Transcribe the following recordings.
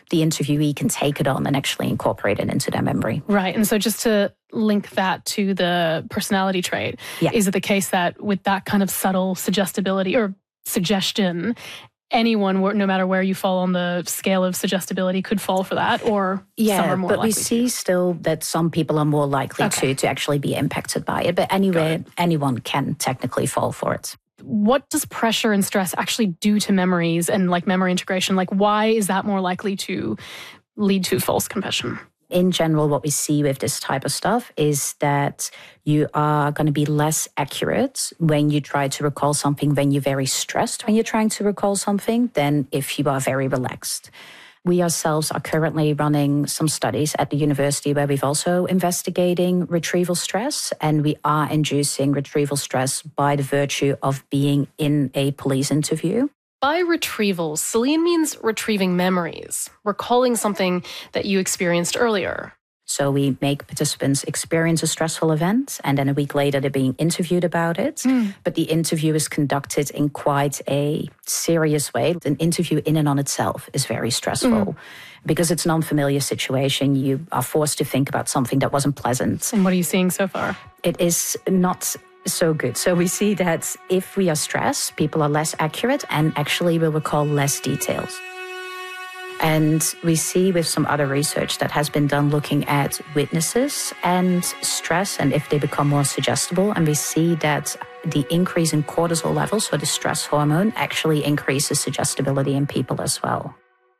the interviewee can take it on and actually incorporate it into their memory. Right. And so just to link that to the personality trait, is it the case that with that kind of subtle suggestibility or suggestion, anyone, no matter where you fall on the scale of suggestibility, could fall for that, or some are more but likely we see still that some people are more likely to actually be impacted by it. But anyway, anyone can technically fall for it. What does pressure and stress actually do to memories and like memory integration? Like, why is that more likely to lead to false confession? In general, what we see with this type of stuff is that you are going to be less accurate when you try to recall something when you're very stressed, when you're trying to recall something, than if you are very relaxed. We ourselves are currently running some studies at the university where we've also investigating retrieval stress, and we are inducing retrieval stress by the virtue of being in a police interview. By retrieval, Celine means retrieving memories, recalling something that you experienced earlier. So we make participants experience a stressful event, and then a week later they're being interviewed about it. But the interview is conducted in quite a serious way. An interview in and on itself is very stressful because it's an unfamiliar situation. You are forced to think about something that wasn't pleasant. And what are you seeing so far? It is not so good. So we see that if we are stressed, people are less accurate and actually will recall less details. And we see with some other research that has been done looking at witnesses and stress and if they become more suggestible. And we see that the increase in cortisol levels, so the stress hormone, actually increases suggestibility in people as well.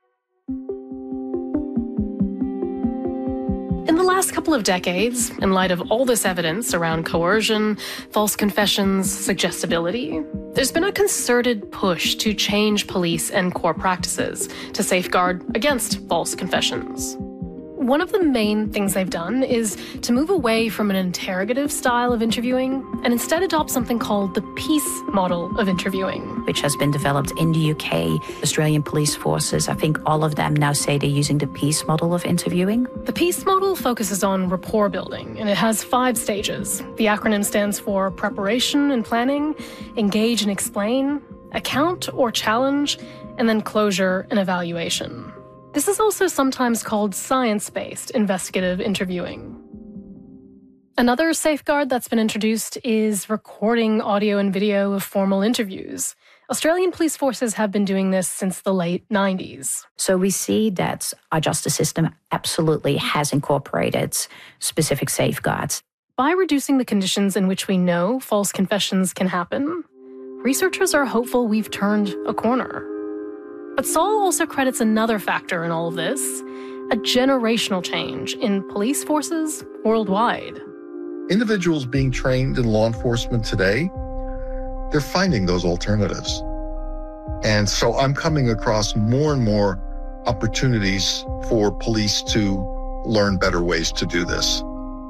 In the last couple of decades, in light of all this evidence around coercion, false confessions, suggestibility, there's been a concerted push to change police and core practices to safeguard against false confessions. One of the main things they've done is to move away from an interrogative style of interviewing and instead adopt something called the peace model of interviewing, which has been developed in the UK, Australian police forces. I think all of them now say they're using the peace model of interviewing. The peace model focuses on rapport building, and it has 5 stages. The acronym stands for preparation and planning, engage and explain, account or challenge, and then closure and evaluation. This is also sometimes called science-based investigative interviewing. Another safeguard that's been introduced is recording audio and video of formal interviews. Australian police forces have been doing this since the late 90s. So we see that our justice system absolutely has incorporated specific safeguards. By reducing the conditions in which we know false confessions can happen, researchers are hopeful we've turned a corner. But Saul also credits another factor in all of this, a generational change in police forces worldwide. Individuals being trained in law enforcement today, they're finding those alternatives. And so I'm coming across more and more opportunities for police to learn better ways to do this.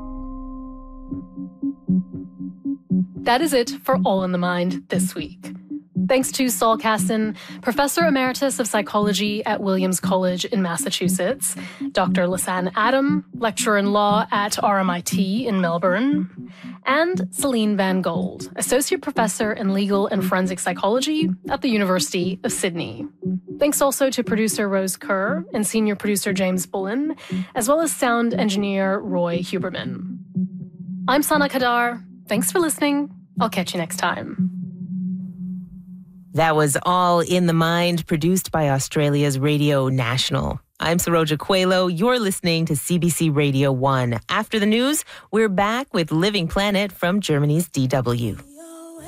That is it for All in the Mind this week. Thanks to Saul Casson, Professor Emeritus of Psychology at Williams College in Massachusetts, Dr. Lisanne Adam, Lecturer in Law at RMIT in Melbourne, and Celine Van Gold, Associate Professor in Legal and Forensic Psychology at the University of Sydney. Thanks also to producer Rose Kerr and senior producer James Bullen, as well as sound engineer Roy Huberman. I'm Sana Kadar. Thanks for listening. I'll catch you next time. That was All in the Mind, produced by Australia's Radio National. I'm Saroja Coelho. You're listening to CBC Radio 1. After the news, we're back with Living Planet from Germany's DW.